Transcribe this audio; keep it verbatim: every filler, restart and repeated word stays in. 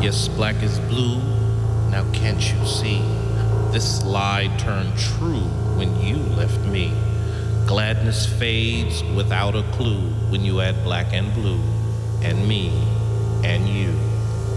Yes, black is blue. Now can't you see? This lie turned true when you left me. Gladness fades without a clue when you add black and blue, and me, and you.